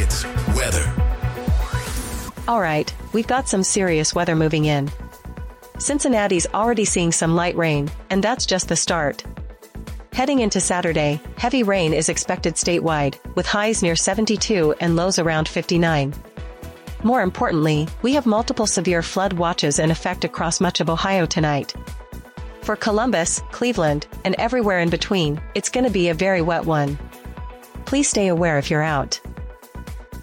It's weather. All right, we've got some serious weather moving in. Cincinnati's already seeing some light rain, and that's just the start. Heading into Saturday, heavy rain is expected statewide, with highs near 72 and lows around 59. More importantly, we have multiple severe flood watches in effect across much of Ohio tonight. For Columbus, Cleveland, and everywhere in between, it's going to be a very wet one. Please stay aware if you're out.